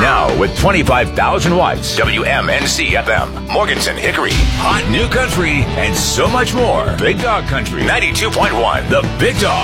Now with 25,000 watts, WMNC FM, Morganton, Hickory, hot new country, and so much more. Big Dog Country, 92.1, The Big Dog.